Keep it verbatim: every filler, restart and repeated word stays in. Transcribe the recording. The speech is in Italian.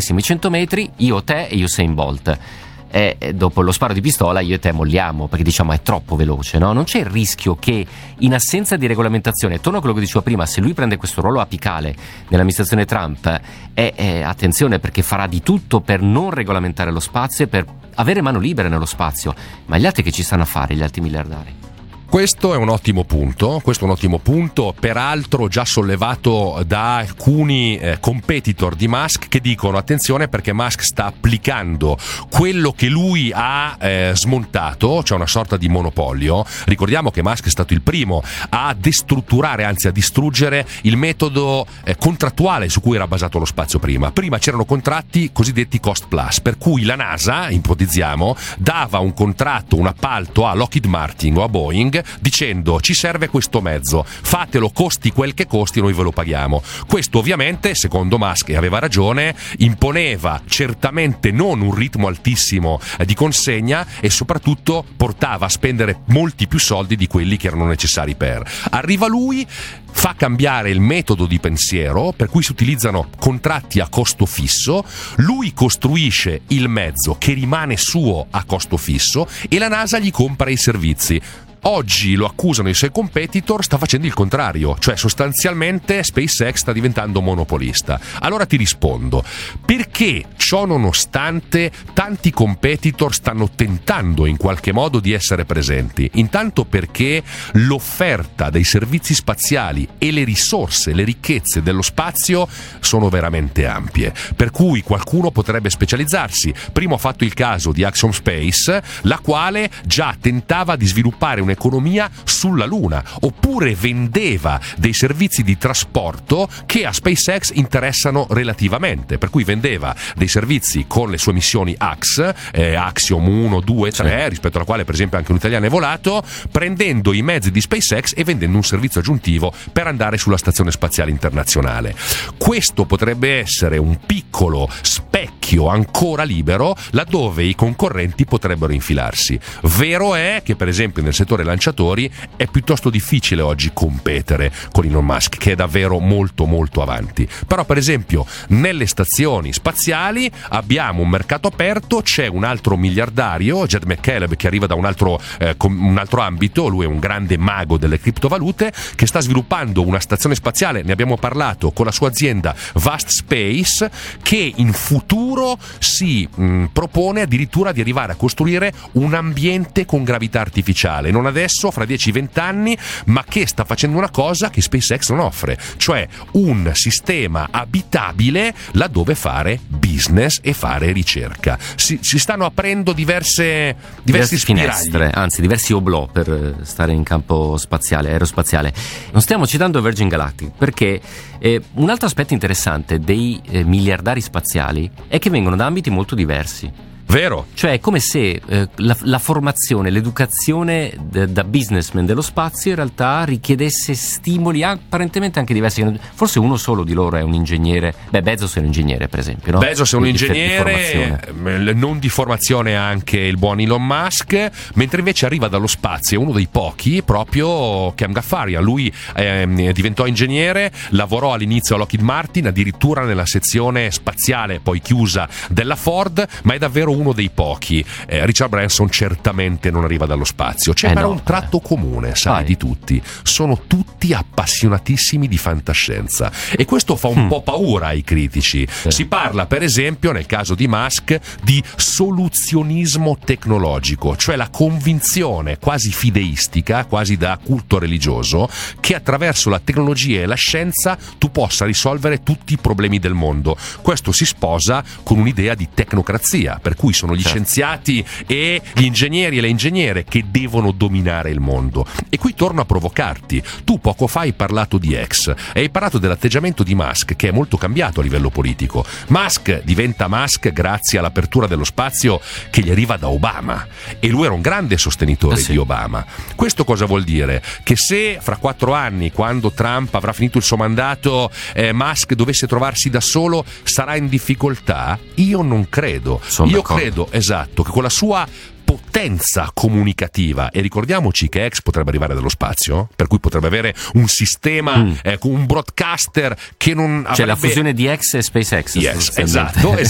corressimo i cento metri, io, te e Usain Bolt. E dopo lo sparo di pistola io e te molliamo perché diciamo è troppo veloce, no? Non c'è il rischio che in assenza di regolamentazione, torno a quello che dicevo prima, se lui prende questo ruolo apicale nell'amministrazione Trump, è, è, attenzione, perché farà di tutto per non regolamentare lo spazio e per avere mano libera nello spazio. Ma gli altri che ci stanno a fare, gli altri miliardari? Questo è un ottimo punto, questo è un ottimo punto, peraltro già sollevato da alcuni eh, competitor di Musk che dicono attenzione perché Musk sta applicando quello che lui ha eh, smontato, cioè una sorta di monopolio. Ricordiamo che Musk è stato il primo a destrutturare, anzi a distruggere il metodo eh, contrattuale su cui era basato lo spazio prima. Prima c'erano contratti cosiddetti cost plus, per cui la NASA, ipotizziamo, dava un contratto, un appalto a Lockheed Martin o a Boeing dicendo ci serve questo mezzo, fatelo costi quel che costi, noi ve lo paghiamo. Questo ovviamente, secondo Musk, e aveva ragione, imponeva certamente non un ritmo altissimo di consegna e soprattutto portava a spendere molti più soldi di quelli che erano necessari per. Arriva lui, fa cambiare il metodo di pensiero per cui si utilizzano contratti a costo fisso, lui costruisce il mezzo che rimane suo a costo fisso e la NASA gli compra i servizi. Oggi lo accusano i suoi competitor, sta facendo il contrario, cioè sostanzialmente SpaceX sta diventando monopolista. Allora ti rispondo, perché ciò nonostante tanti competitor stanno tentando in qualche modo di essere presenti? Intanto perché l'offerta dei servizi spaziali e le risorse, le ricchezze dello spazio sono veramente ampie, per cui qualcuno potrebbe specializzarsi. Prima ho fatto il caso di Axiom Space, la quale già tentava di sviluppare un economia sulla Luna, oppure vendeva dei servizi di trasporto che a SpaceX interessano relativamente, per cui vendeva dei servizi con le sue missioni A X, eh, Axiom uno, due, tre, sì, rispetto alla quale per esempio anche un italiano è volato, prendendo i mezzi di SpaceX e vendendo un servizio aggiuntivo per andare sulla stazione spaziale internazionale. Questo potrebbe essere un piccolo specchio ancora libero laddove i concorrenti potrebbero infilarsi. Vero è che per esempio nel settore lanciatori è piuttosto difficile oggi competere con Elon Musk, che è davvero molto molto avanti. Però per esempio nelle stazioni spaziali abbiamo un mercato aperto, c'è un altro miliardario, Jed McCaleb, che arriva da un altro, eh, un altro ambito, lui è un grande mago delle criptovalute, che sta sviluppando una stazione spaziale, ne abbiamo parlato, con la sua azienda Vast Space, che in futuro si mh, propone addirittura di arrivare a costruire un ambiente con gravità artificiale, non adesso, fra dieci venti anni, ma che sta facendo una cosa che SpaceX non offre, cioè un sistema abitabile laddove fare business e fare ricerca. Si, si stanno aprendo diverse diversi finestre, anzi diversi oblò per stare in campo spaziale, aerospaziale. Non stiamo citando Virgin Galactic perché eh, un altro aspetto interessante dei eh, miliardari spaziali è che vengono da ambiti molto diversi. Vero. Cioè è come se eh, la, la formazione, l'educazione de, da businessman dello spazio in realtà richiedesse stimoli apparentemente anche diversi. Forse uno solo di loro è un ingegnere. Beh, Bezos è un ingegnere, per esempio, no? Bezos è un ingegnere, di non di formazione anche il buon Elon Musk, mentre invece arriva dallo spazio uno dei pochi, proprio Cam Gaffarian. Lui eh, diventò ingegnere, lavorò all'inizio a Lockheed Martin, addirittura nella sezione spaziale poi chiusa della Ford, ma è davvero uno dei pochi. eh, Richard Branson certamente non arriva dallo spazio. C'è eh però no, un tratto eh. comune, sai, Vai. di tutti. Sono tutti appassionatissimi di fantascienza e questo fa un mm. po' paura ai critici. Sì. Si parla per esempio, nel caso di Musk, di soluzionismo tecnologico, cioè la convinzione quasi fideistica, quasi da culto religioso, che attraverso la tecnologia e la scienza tu possa risolvere tutti i problemi del mondo. Questo si sposa con un'idea di tecnocrazia, per cui sono gli certo. scienziati e gli ingegneri e le ingegnere che devono dominare il mondo. E qui torno a provocarti. Tu poco fa hai parlato di X e hai parlato dell'atteggiamento di Musk, che è molto cambiato a livello politico. Musk diventa Musk grazie all'apertura dello spazio che gli arriva da Obama, e lui era un grande sostenitore eh sì. di Obama. Questo cosa vuol dire? Che se fra quattro anni, quando Trump avrà finito il suo mandato, eh, Musk dovesse trovarsi da solo, sarà in difficoltà? Io non credo. Sono Io d'accordo. credo, esatto, che con la sua potenza comunicativa, e ricordiamoci che X potrebbe arrivare dallo spazio, per cui potrebbe avere un sistema, mm. eh, un broadcaster che non avrebbe... Cioè la fusione di X e SpaceX. Yes, esatto,